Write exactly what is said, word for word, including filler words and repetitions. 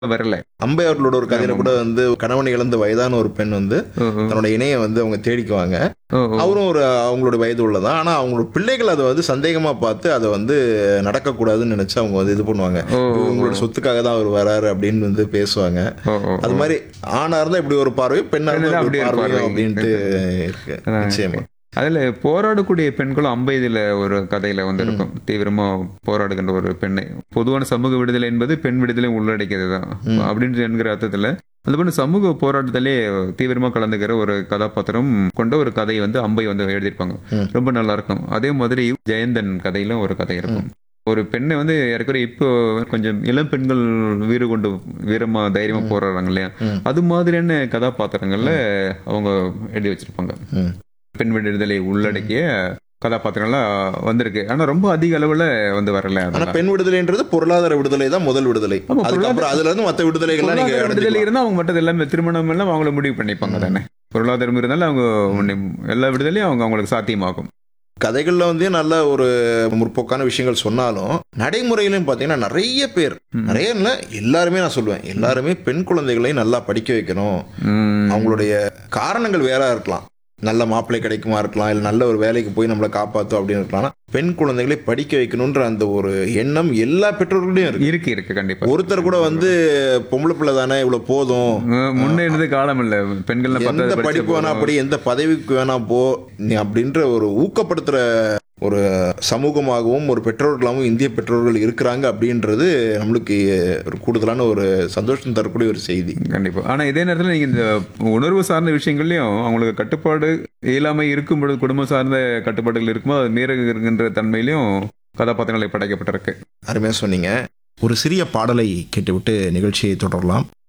வரல. அம்பை அவர்களோட ஒரு கதையில கூட வந்து கணவன் இழந்த வயதான ஒரு பெண் வந்து ஓஹோ! தன்னோட இணைய வந்து அவங்க தேடிக்குவாங்க. ஓஹோ! அவரும் ஒரு அவங்களோட வயது உள்ளதான். ஆனா அவங்களோட பிள்ளைகள் அத வந்து சந்தேகமா பார்த்து அத வந்து நடக்கக்கூடாதுன்னு நினைச்சு அவங்க வந்து இது பண்ணுவாங்க. ஓஹோ! இவங்களோட சொத்துக்காக தான் அவர் வராரு அப்படின்னு வந்து பேசுவாங்க. ஓஹோ! அது மாதிரி ஆணா இருந்தா இப்படி ஒரு பார்வை, பெண்ணா இருந்தா பெண்ணா அப்படி அப்படி ஒரு பார்வை பார்வை. அப்படின்ட்டு இருக்கு. அதான் நிச்சயமா. அதுல போராடக்கூடிய பெண்களும் அம்பை இதுல ஒரு கதையில வந்து இருக்கும். தீவிரமா போராடுகின்ற ஒரு பெண்ணை. பொதுவான சமூக விடுதலை என்பது பெண் விடுதலை உள்ளடக்கியது தான். ம். அப்படின்னு என்கிற அர்த்தத்துல அந்த பொண்ணு சமூக போராட்டத்திலே தீவிரமா கலந்துக்கிற ஒரு கதாபாத்திரம் கொண்ட ஒரு கதையை வந்து அம்பை வந்து எழுதியிருப்பாங்க. ம். ரொம்ப நல்லா இருக்கும். அதே மாதிரி ஜெயந்தன் கதையிலும் ஒரு கதை இருக்கும். ஒரு பெண்ணை வந்து ஏற்கனவே இப்போ கொஞ்சம் இளம் பெண்கள் வீறு கொண்டு வீரமா தைரியமா ம். போராடுறாங்க இல்லையா, ம். அது மாதிரியான கதாபாத்திரங்கள்ல அவங்க எழுதி வச்சிருப்பாங்க. ம். பெண் விடுதலை உள்ளடக்கிய கதாபாத்திரங்கள்லாம் வந்திருக்கு. ஆனா ரொம்ப அதிக அளவுல வந்து வரல. ஆனா அதெல்லாம் பெண் விடுதலைன்றது பொருளாதார விடுதலை தான் முதல் விடுதலை. ஆமா, அதுக்கப்புறம் அதுல இருந்து மத்த விடுதலைகள்லாம் நீங்க பொருளாதார விடுதலை அடைஞ்சுக்கலாம். இருந்தா அவங்க மற்றது எல்லாமே திருமணம் எல்லாம் அவங்கள முடிவு பண்ணிப்பாங்க ம். தானே. பொருளாதாரம் இருந்தாலும் அவங்க முன்னே- எல்லா விடுதலையும் அவங்க அவங்களுக்கு சாத்தியமாகும். கதைகள்ல வந்து நல்ல ஒரு முற்போக்கான விஷயங்கள் சொன்னாலும் நடைமுறையிலும் பாத்தீங்கன்னா நிறைய பேர் ம். நிறைய இல்ல எல்லாருமே நான் சொல்லுவேன் எல்லாருமே பெண் குழந்தைகளை நல்லா படிக்க வைக்கணும். ம். அவங்களுடைய காரணங்கள் வேற இருக்கலாம். நல்ல மாப்பிள்ளை கிடைக்குமா இருக்கலாம், இல்ல நல்ல ஒரு வேலைக்கு போய் நம்மளை காப்பாற்றும் அப்படின்னு இருக்கலாம். ஆனா, பெண் குழந்தைகளை படிக்க வைக்கணும்ன்ற அந்த ஒரு எண்ணம் எல்லா பெற்றோர்களையும் இருக்கு. இருக்கு இருக்கு கண்டிப்பா. ஒருத்தர் கூட வந்து பொம்பளை பிள்ளை தானே இவ்வளவு போதும், அஹ் முன்ன இருந்த காலம் இல்ல. பெண்கள் எந்த படிப்பு வேணா அப்படி எந்த பதவிக்கு வேணா போ நீ அப்படின்ற ஒரு ஊக்கப்படுத்துற ஒரு சமூகமாகவும் ஒரு பெற்றோர்களாகவும் இந்திய பெற்றோர்கள் இருக்கிறாங்க அப்படின்றது நம்மளுக்கு ஒரு கூடுதலான ஒரு சந்தோஷம் தரக்கூடிய ஒரு செய்தி. கண்டிப்பா. ஆனா இதே நேரத்துல நீங்க இந்த உணர்வு சார்ந்த விஷயங்கள்லயும் அவங்களுக்கு கட்டுப்பாடு இயலாமை இருக்கும் பொழுது, குடும்பம் சார்ந்த கட்டுப்பாடுகள் இருக்கும்போது அது மீறுகின்ற தன்மையிலையும் கதாபாத்திரங்களை படைக்கப்பட்டிருக்கு. அருமையா சொன்னீங்க. ஒரு சிறிய பாடலை கேட்டுவிட்டு நிகழ்ச்சியை தொடரலாம்.